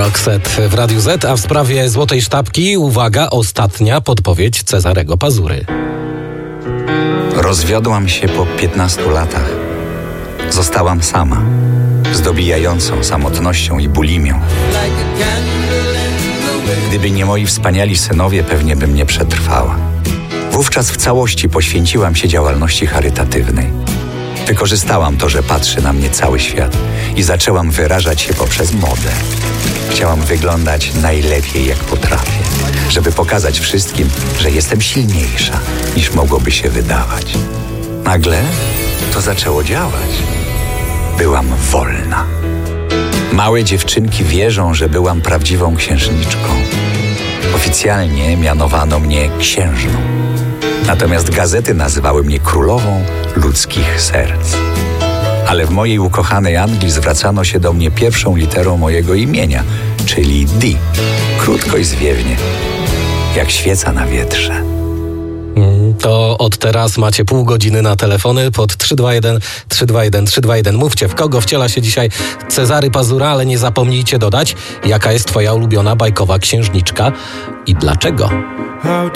Roxette w Radiu Z, a w sprawie Złotej Sztabki, uwaga, ostatnia podpowiedź Cezarego Pazury. Rozwiodłam się po 15 latach. Zostałam sama, z dobijającą samotnością i bulimią. Gdyby nie moi wspaniali synowie, pewnie bym nie przetrwała. Wówczas w całości poświęciłam się działalności charytatywnej. Wykorzystałam to, że patrzy na mnie cały świat i zaczęłam wyrażać się poprzez modę. Chciałam wyglądać najlepiej, jak potrafię, żeby pokazać wszystkim, że jestem silniejsza, niż mogłoby się wydawać. Nagle to zaczęło działać. Byłam wolna. Małe dziewczynki wierzą, że byłam prawdziwą księżniczką. Oficjalnie mianowano mnie księżną. Natomiast gazety nazywały mnie królową ludzkich serc. Ale w mojej ukochanej Anglii zwracano się do mnie pierwszą literą mojego imienia, czyli D. Krótko i zwiewnie, jak świeca na wietrze. To od teraz macie pół godziny na telefony pod 321 321 321. Mówcie, w kogo wciela się dzisiaj Cezary Pazura, ale nie zapomnijcie dodać, jaka jest twoja ulubiona bajkowa księżniczka i dlaczego.